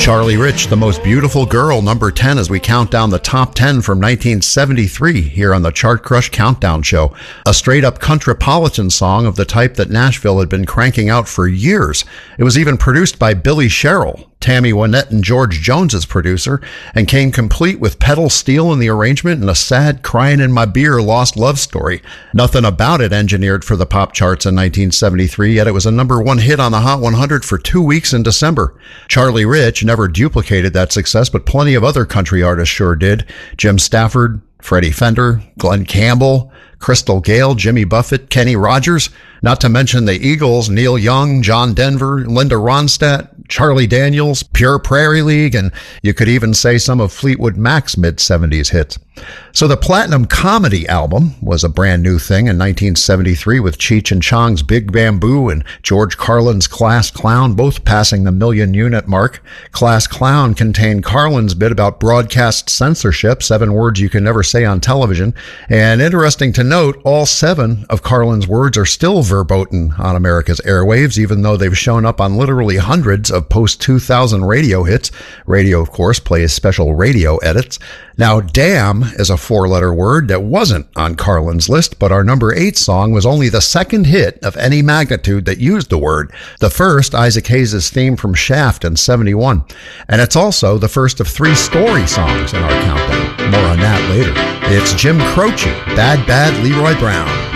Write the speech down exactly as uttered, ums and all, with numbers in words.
Charlie Rich, The Most Beautiful Girl, number ten, as we count down the top ten from nineteen seventy-three here on the Chart Crush Countdown Show. A straight-up countrypolitan song of the type that Nashville had been cranking out for years. It was even produced by Billy Sherrill, Tammy Wynette and George Jones's producer, and came complete with pedal steel in the arrangement and a sad crying in my beer lost love story. Nothing about it engineered for the pop charts in nineteen seventy-three, yet it was a number one hit on the Hot one hundred for two weeks in December. Charlie Rich never duplicated that success, but plenty of other country artists sure did. Jim Stafford, Freddie Fender, Glenn Campbell, Crystal Gale, Jimmy Buffett, Kenny Rogers, not to mention the Eagles, Neil Young, John Denver, Linda Ronstadt, Charlie Daniels, Pure Prairie League, and you could even say some of Fleetwood Mac's mid-seventies hits. So the Platinum Comedy album was a brand new thing in nineteen seventy-three with Cheech and Chong's Big Bamboo and George Carlin's Class Clown, both passing the million unit mark. Class Clown contained Carlin's bit about broadcast censorship, seven words you can never say on television. And interesting to note, all seven of Carlin's words are still verboten on America's airwaves, even though they've shown up on literally hundreds of post two thousand radio hits. Radio, of course, plays special radio edits. Now, damn is a four-letter word that wasn't on Carlin's list, but our number eight song was only the second hit of any magnitude that used the word. The first, Isaac Hayes' theme from Shaft in seventy-one. And it's also the first of three story songs in our countdown. More on that later. It's Jim Croce, Bad Bad Leroy Brown.